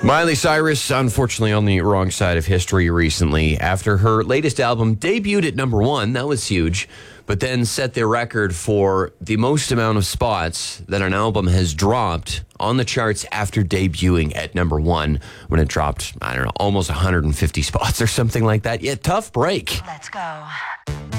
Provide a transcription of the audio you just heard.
Miley Cyrus, unfortunately, on the wrong side of history recently. After her latest album debuted at number one, that was huge, but then set the record for the most amount of spots that an album has dropped on the charts after debuting at number one, when it dropped, I don't know, almost 150 spots or something like that. Yeah, tough break. Let's go.